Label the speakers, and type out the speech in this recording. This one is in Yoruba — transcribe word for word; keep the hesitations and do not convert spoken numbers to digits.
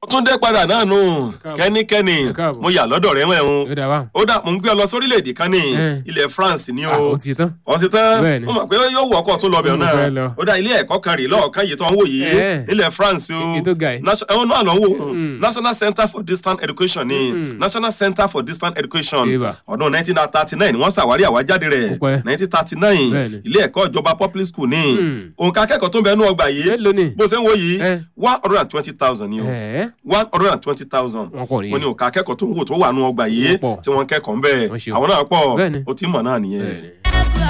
Speaker 1: Túndé padà náà nù kẹ́nikẹ́ni mo yà lọ́dọ̀ rẹ̀ wẹ̀ ń ó dà mo ń gbé ọ lọ sórílẹ̀-èdè kan ní ilẹ̀ France ni o
Speaker 2: ó ti tán
Speaker 1: ó ti tán mo mọ̀ pé yóò wọ ọkọ̀ tó lọ bẹ̀rù náà ó dà ilé ẹ̀kọ́ kan rè lọ́ọ̀kan yìí tó ń wò yìí nílẹ̀ France o ẹ̀hún náà lọ wò National Center for Distance Education ni National Center for Distance Education ọdún nineteen thirty nine ni wọ́n ṣàwárí àwájáde rẹ̀ nineteen thirty nine ilé ẹ̀kọ́ ìjọba public school ni òǹkà akẹ́kọ̀ọ́ tó ń bẹ nú ọgbà yìí bó ṣe ń wò yìí one hundred and twenty thousand ni o one hundred and twenty thousand wọ́n ní òǹkà akẹ́kọ̀ọ́ tó ń wò tó wà nú ọgbà yìí tí wọ́n kẹ́kọ̀ọ́ ń bẹ àwọn náà pọ̀ ó ti mọ̀ náà nìyẹn.